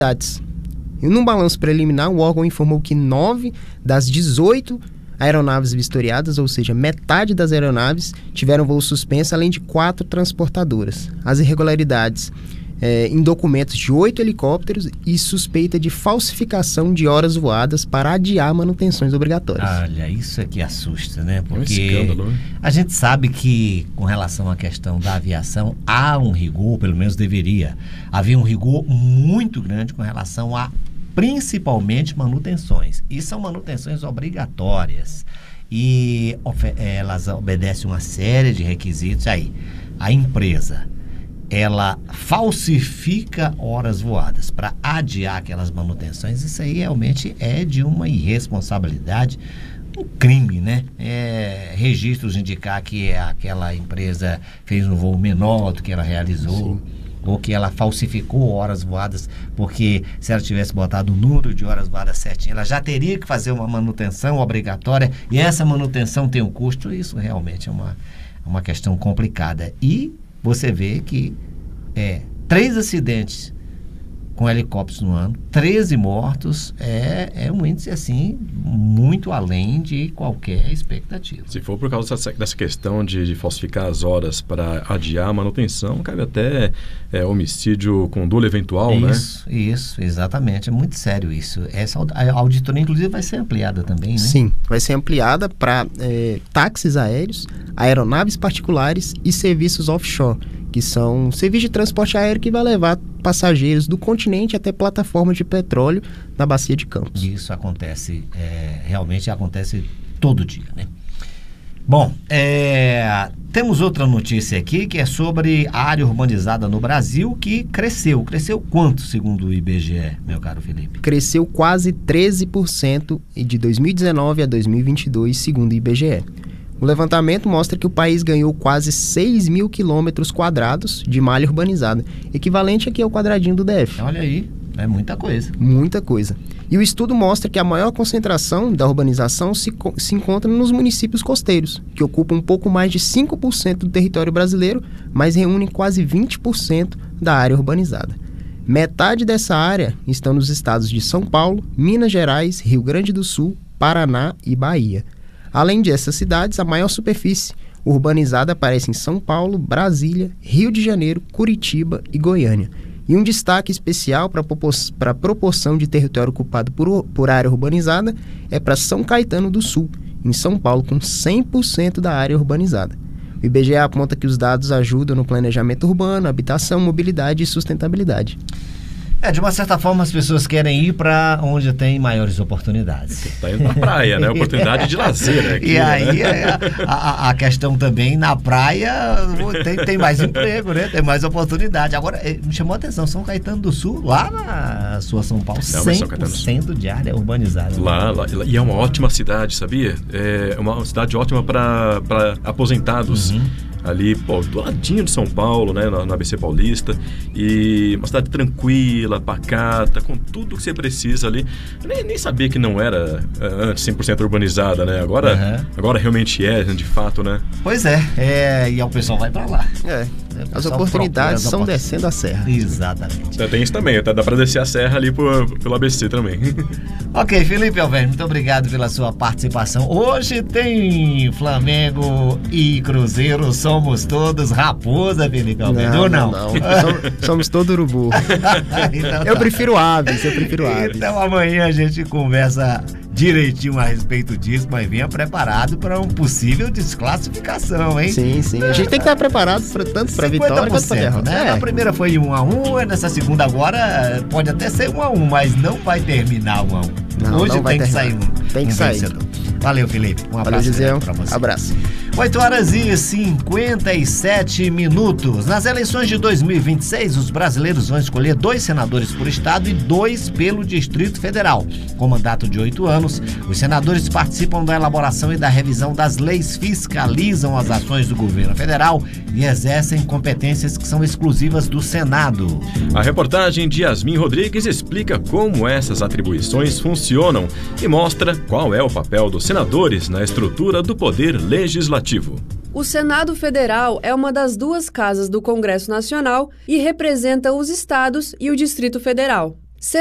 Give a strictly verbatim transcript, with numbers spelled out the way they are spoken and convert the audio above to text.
E num balanço preliminar, o órgão informou que nove das dezoito aeronaves vistoriadas, ou seja, metade das aeronaves, tiveram voo suspenso, além de quatro transportadoras. As irregularidades é, em documentos de oito helicópteros e suspeita de falsificação de horas voadas para adiar manutenções obrigatórias. Olha, isso é que assusta, né? Porque é um escândalo, né? A gente sabe que, com relação à questão da aviação, há um rigor, pelo menos deveria haver um rigor muito grande com relação a, principalmente, manutenções. E são manutenções obrigatórias. E elas obedecem uma série de requisitos. Aí, a empresa, ela falsifica horas voadas para adiar aquelas manutenções. Isso aí realmente é de uma irresponsabilidade, um crime, né? É, registros indicar que aquela empresa fez um voo menor do que ela realizou. Sim. Ou que ela falsificou horas voadas, porque se ela tivesse botado o número de horas voadas certinho, ela já teria que fazer uma manutenção obrigatória, e essa manutenção tem um custo. Isso realmente é uma, uma questão complicada. E você vê que é, três acidentes com helicópteros no ano, treze mortos, é, é um índice assim muito além de qualquer expectativa. Se for por causa dessa, dessa questão de, de falsificar as horas para adiar a manutenção, cabe até é, homicídio com dolo eventual, isso, né? Isso, isso, exatamente. É muito sério isso. Essa a auditoria, inclusive, vai ser ampliada também, né? Sim, vai ser ampliada para é, táxis aéreos, aeronaves particulares e serviços offshore, que são serviços de transporte aéreo que vai levar passageiros do continente até plataformas de petróleo na Bacia de Campos. Isso acontece, é, realmente acontece todo dia, né? Bom, é, temos outra notícia aqui que é sobre a área urbanizada no Brasil, que cresceu. Cresceu quanto, segundo o I B G E, meu caro Felipe? Cresceu quase treze por cento de dois mil e dezenove a dois mil e vinte e dois, segundo o I B G E. O levantamento mostra que o país ganhou quase seis mil quilômetros quadrados de malha urbanizada, equivalente aqui ao quadradinho do D F. Olha aí, é muita coisa. Muita coisa. E o estudo mostra que a maior concentração da urbanização se, se encontra nos municípios costeiros, que ocupam um pouco mais de cinco por cento do território brasileiro, mas reúnem quase vinte por cento da área urbanizada. Metade dessa área estão nos estados de São Paulo, Minas Gerais, Rio Grande do Sul, Paraná e Bahia. Além dessas cidades, a maior superfície urbanizada aparece em São Paulo, Brasília, Rio de Janeiro, Curitiba e Goiânia. E um destaque especial para a proporção de território ocupado por, por área urbanizada é para São Caetano do Sul, em São Paulo, com cem por cento da área urbanizada. O I B G E aponta que os dados ajudam no planejamento urbano, habitação, mobilidade e sustentabilidade. É, de uma certa forma as pessoas querem ir para onde tem maiores oportunidades. Está indo na praia, né? Oportunidade de lazer aqui. E aí né? a, a, a questão também, na praia tem, tem mais emprego, né? Tem mais oportunidade. Agora, me chamou a atenção, São Caetano do Sul, lá na sua São Paulo, Não, cem por cento de área urbanizada. Lá, lá, e é uma ótima cidade, sabia? É uma cidade ótima para aposentados. Uhum. Ali, pô, do ladinho de São Paulo, né, na, na A B C Paulista, e uma cidade tranquila, pacata, com tudo que você precisa ali. Eu nem, nem sabia que não era antes cem por cento urbanizada, né? Agora, uhum. agora realmente é, de fato, né? Pois é, é e o pessoal vai pra lá. É, as oportunidades são descendo a serra. Exatamente. É, tem isso também, dá pra descer a serra ali por, pelo A B C também. Ok, Felipe Alverne, muito obrigado pela sua participação. Hoje tem Flamengo e Cruzeiro, somos todos raposa, Felipe Alverne, ou não? Não, não. somos, somos todos urubu. Então, eu prefiro aves, eu prefiro aves. Então amanhã a gente conversa direitinho a respeito disso, mas venha preparado para um possível desclassificação, hein? Sim, sim. A gente tem que estar preparado pra, tanto para vitória quanto para derrota. Né? É. A primeira foi um a um, nessa segunda agora pode até ser um a um, mas não vai terminar um a um. Não, Hoje não tem que terminar. sair um. Tem que um sair. Vencedor. Valeu, Felipe. Um abraço para você. Abraço. oito horas e cinquenta e sete minutos. Nas eleições de dois mil e vinte e seis, os brasileiros vão escolher dois senadores por estado e dois pelo Distrito Federal. Com mandato de oito anos, os senadores participam da elaboração e da revisão das leis, fiscalizam as ações do governo federal e exercem competências que são exclusivas do Senado. A reportagem de Yasmin Rodrigues explica como essas atribuições funcionam e mostra qual é o papel dos senadores na estrutura do poder legislativo. O Senado Federal é uma das duas casas do Congresso Nacional e representa os estados e o Distrito Federal.